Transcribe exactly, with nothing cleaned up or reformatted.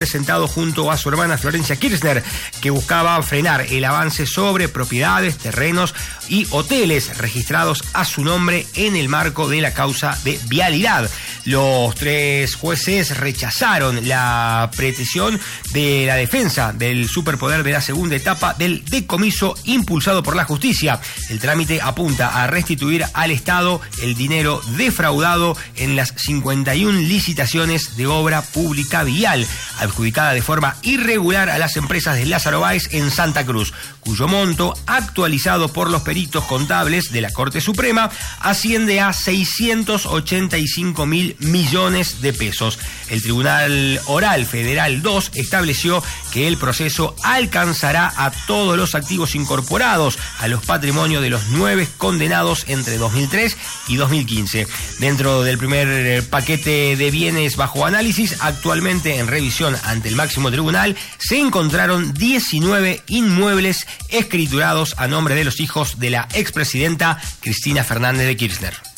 sentado junto a su hermana Florencia Kirchner, que buscaba frenar el avance sobre propiedades, terrenos y hoteles registrados a su nombre en el marco de la causa de vialidad. Los tres jueces rechazaron la petición de la defensa del superpoder de la segunda etapa del decomiso impulsado por la justicia. El trámite apunta a restituir al Estado el dinero defraudado en las cincuenta y una licitaciones de obra pública vial, adjudicada de forma irregular a las empresas de Lázaro Báez en Santa Cruz, cuyo monto, actualizado por los peritos contables de la Corte Suprema, asciende a seiscientos ochenta y cinco mil millones de pesos. El Tribunal Oral Federal dos estableció que el proceso alcanzará a todos los activos incorporados a los patrimonios de los nueve condenados entre dos mil tres y dos mil quince. Dentro del primer paquete de bienes bajo análisis, actualmente en revisión ante el máximo tribunal, se encontraron diecinueve inmuebles escriturados a nombre de los hijos de la expresidenta Cristina Fernández de Kirchner.